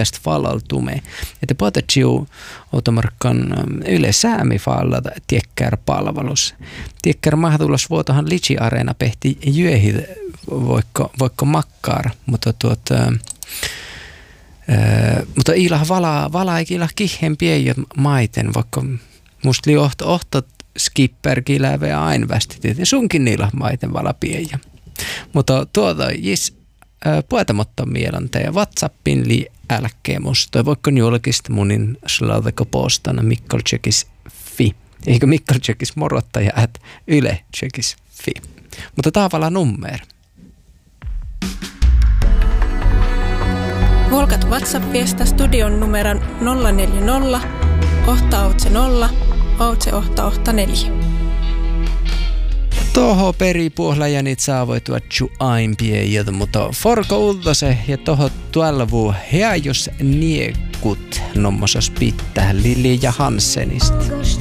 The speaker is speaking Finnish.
podcast falaltume. Että potatsiu automarkkan yle säämi fallata tiekkär palvelus. Tiekkär mahdollisuus vuotahan Litsi Areena pehti jyehid voikko makkaar, mutta ilah vala ei ilah kihen piejät maiten, vaikka musta li ohtot skipperki läve aina västitit, ja sunkin niillä maiten vala piejä. Mutta jis puetamotta mielonta ja WhatsAppin li älkee musta. Voikko julkista munin slauteko postana mikkoltsekis.fi. Eikö mikkoltsekis morottaja yle.tsekis.fi. Mutta taavala nummer. Volkat WhatsApp-viesta studion numeron 040 0 884. Toho peripuohlajanit saavoitua aimpie, mutta forko ultose ja toho tuolvu heajus niekut nommosas pitää Lili ja Hansenista.